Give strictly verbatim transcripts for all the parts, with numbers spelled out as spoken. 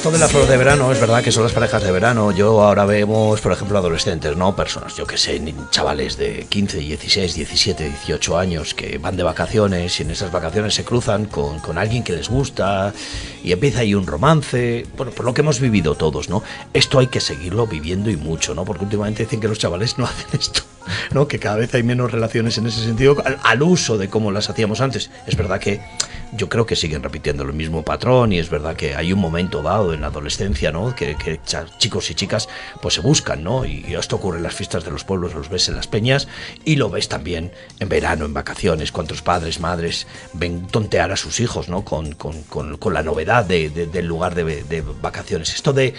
esto de la flor de verano es verdad que son las parejas de verano. Yo ahora vemos, por ejemplo, adolescentes, ¿no? Personas, yo que sé, chavales de quince, dieciséis, diecisiete, dieciocho años que van de vacaciones y en esas vacaciones se cruzan con, con alguien que les gusta y empieza ahí un romance. Bueno, por lo que hemos vivido todos, ¿no? Esto hay que seguirlo viviendo y mucho, ¿no? Porque últimamente dicen que los chavales no hacen esto, ¿no? Que cada vez hay menos relaciones en ese sentido al, al uso de cómo las hacíamos antes. Es verdad que yo creo que siguen repitiendo el mismo patrón y es verdad que hay un momento dado en la adolescencia, ¿no? Que, que chicos y chicas pues se buscan, ¿no? Y esto ocurre en las fiestas de los pueblos, los ves en las peñas y lo ves también en verano, en vacaciones, cuántos padres, madres ven tontear a sus hijos, ¿no? Con, con, con, con la novedad de, de, del lugar de, de vacaciones. Esto de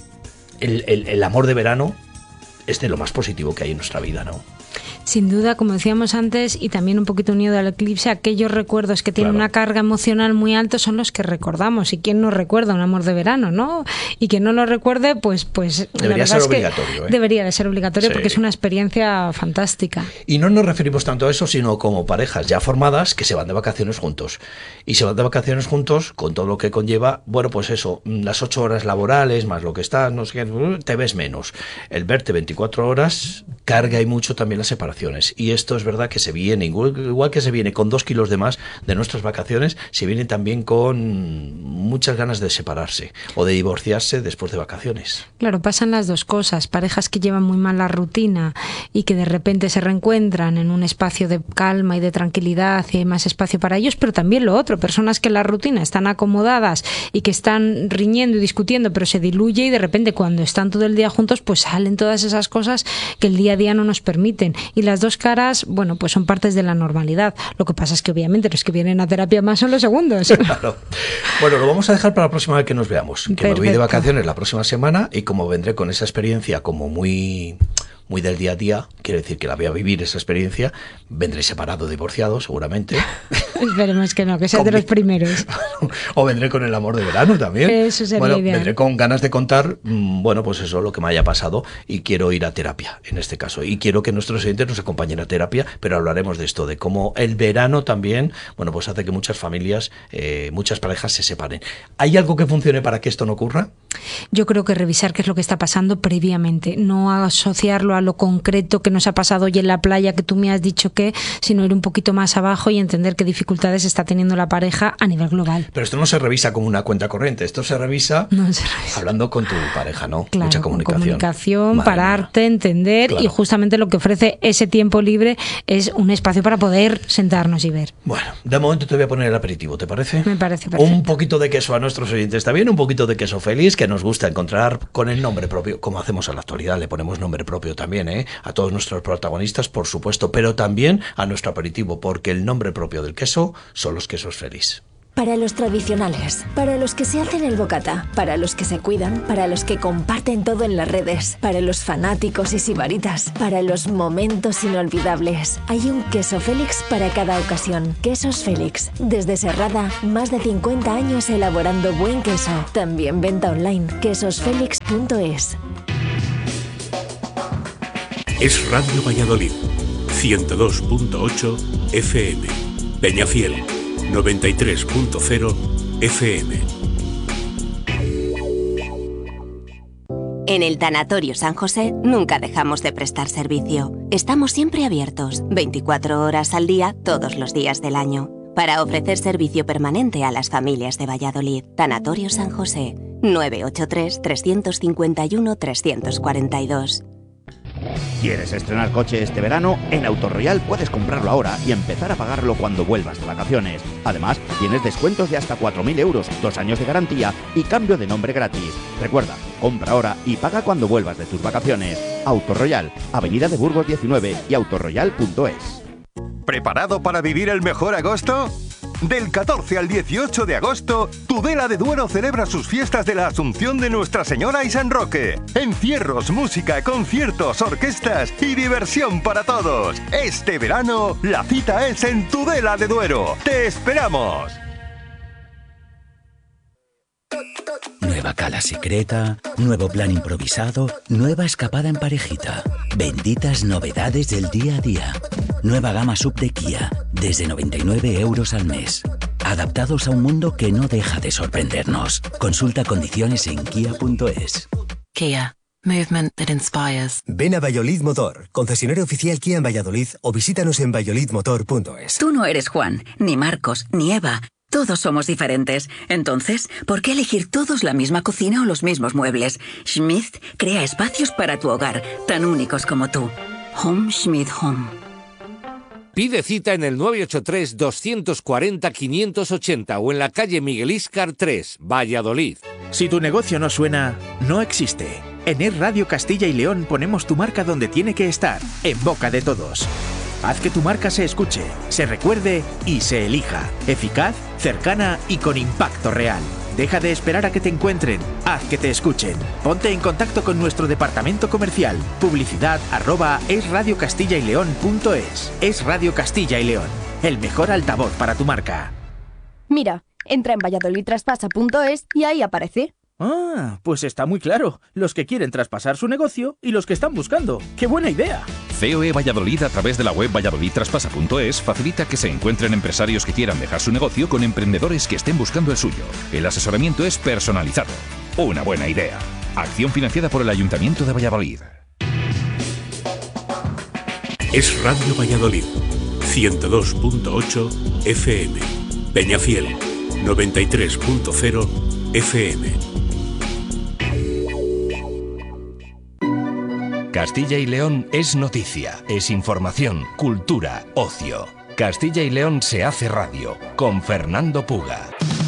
el, el, el amor de verano es de lo más positivo que hay en nuestra vida, ¿no? Sin duda, como decíamos antes, y también un poquito unido al eclipse, aquellos recuerdos que tienen claro. una carga emocional muy alta son los que recordamos. ¿Y quién no recuerda un amor de verano, no? Y quien no lo recuerde, pues... pues debería ser obligatorio. ¿eh? Debería de ser obligatorio sí. porque es una experiencia fantástica. Y no nos referimos tanto a eso, sino como parejas ya formadas que se van de vacaciones juntos. Y se van de vacaciones juntos con todo lo que conlleva, bueno, pues eso, las ocho horas laborales, más lo que está, no sé qué, te ves menos. El verte veinticuatro horas carga y mucho también la separación. Y esto es verdad que se viene, igual, igual que se viene con dos kilos de más de nuestras vacaciones, se viene también con muchas ganas de separarse o de divorciarse después de vacaciones. Claro, pasan las dos cosas. Parejas que llevan muy mal la rutina y que de repente se reencuentran en un espacio de calma y de tranquilidad y hay más espacio para ellos, pero también lo otro, personas que en la rutina están acomodadas y que están riñendo y discutiendo, pero se diluye y de repente cuando están todo el día juntos, pues salen todas esas cosas que el día a día no nos permiten. Y las dos caras, bueno, pues son partes de la normalidad. Lo que pasa es que obviamente los que vienen a terapia más son los segundos. Claro. Bueno, lo vamos a dejar para la próxima vez que nos veamos. Que Perfecto. Me voy de vacaciones la próxima semana y como vendré con esa experiencia como muy... muy del día a día, quiere decir que la voy a vivir esa experiencia, vendré separado, divorciado, seguramente. Esperemos que no, que sea de los primeros. O vendré con el amor de verano también. Eso sería bueno, ideal. Vendré con ganas de contar, bueno, pues eso, lo que me haya pasado y quiero ir a terapia, en este caso. Y quiero que nuestros oyentes nos acompañen a terapia, pero hablaremos de esto, de cómo el verano también, bueno, pues hace que muchas familias, eh, muchas parejas se separen. ¿Hay algo que funcione para que esto no ocurra? Yo creo que revisar qué es lo que está pasando previamente, no asociarlo a lo concreto que nos ha pasado hoy en la playa, que tú me has dicho que, sino ir un poquito más abajo y entender qué dificultades está teniendo la pareja a nivel global. Pero esto no se revisa como una cuenta corriente, esto se revisa, no se revisa. hablando con tu pareja, ¿no? Claro, mucha comunicación. comunicación, Madre pararte, mía. entender claro. y justamente lo que ofrece ese tiempo libre es un espacio para poder sentarnos y ver. Bueno, de momento te voy a poner el aperitivo, ¿te parece? Me parece perfecto. Un poquito de queso a nuestros oyentes también, un poquito de queso feliz, que nos gusta encontrar con el nombre propio, como hacemos a la actualidad, le ponemos nombre propio también, ¿eh? A todos nuestros protagonistas, por supuesto, pero también a nuestro aperitivo, porque el nombre propio del queso son los quesos feliz. Para los tradicionales, para los que se hacen el bocata, para los que se cuidan, para los que comparten todo en las redes, para los fanáticos y sibaritas, para los momentos inolvidables. Hay un queso Félix para cada ocasión. Quesos Félix. Desde Serrada, más de cincuenta años elaborando buen queso. También venta online. quesos félix punto es. Es Radio Valladolid, ciento dos punto ocho F M. Peñafiel, noventa y tres punto cero F M. En el Tanatorio San José nunca dejamos de prestar servicio. Estamos siempre abiertos, veinticuatro horas al día, todos los días del año, para ofrecer servicio permanente a las familias de Valladolid. Tanatorio San José, nueve ocho tres, tres cinco uno, tres cuatro dos. ¿Quieres estrenar coche este verano? En Autoroyal puedes comprarlo ahora y empezar a pagarlo cuando vuelvas de vacaciones. Además, tienes descuentos de hasta cuatro mil euros, dos años de garantía y cambio de nombre gratis. Recuerda, compra ahora y paga cuando vuelvas de tus vacaciones. Autoroyal, Avenida de Burgos diecinueve y autoroyal punto es. ¿Preparado para vivir el mejor agosto? Del catorce al dieciocho de agosto, Tudela de Duero celebra sus fiestas de la Asunción de Nuestra Señora y San Roque. Encierros, música, conciertos, orquestas y diversión para todos. Este verano, la cita es en Tudela de Duero. ¡Te esperamos! Nueva cala secreta, nuevo plan improvisado, nueva escapada en parejita. Benditas novedades del día a día. Nueva gama sub de Kia, desde noventa y nueve euros al mes. adaptados a un mundo que no deja de sorprendernos. Consulta condiciones en kia punto es. Kia. Movement that inspires. Ven a Valladolid Motor, concesionario oficial Kia en Valladolid, o visítanos en valladolid motor punto es. Tú no eres Juan, ni Marcos, ni Eva. Todos somos diferentes. Entonces, ¿por qué elegir todos la misma cocina o los mismos muebles? Schmidt crea espacios para tu hogar, tan únicos como tú. Home Schmidt Home. Pide cita en el nueve ocho tres, dos cuatro cero, cinco ocho cero o en la calle Miguel Íscar tres, Valladolid. Si tu negocio no suena, no existe. En Es Radio Castilla y León ponemos tu marca donde tiene que estar, en boca de todos. Haz que tu marca se escuche, se recuerde y se elija. Eficaz, cercana y con impacto real. Deja de esperar a que te encuentren, haz que te escuchen. Ponte en contacto con nuestro departamento comercial. Publicidad arroba esradiocastilla-y-león.es. Es Radio Castilla y León, el mejor altavoz para tu marca. Mira, entra en valladolid traspasa punto es y ahí aparece. Ah, pues está muy claro. Los que quieren traspasar su negocio y los que están buscando. ¡Qué buena idea! C O E Valladolid, a través de la web valladolid traspasa punto es, facilita que se encuentren empresarios que quieran dejar su negocio con emprendedores que estén buscando el suyo. El asesoramiento es personalizado. Una buena idea. Acción financiada por el Ayuntamiento de Valladolid. Es Radio Valladolid, ciento dos punto ocho F M. Peñafiel, noventa y tres punto cero F M. Castilla y León es noticia, es información, cultura, ocio. Castilla y León se hace radio, con Fernando Puga.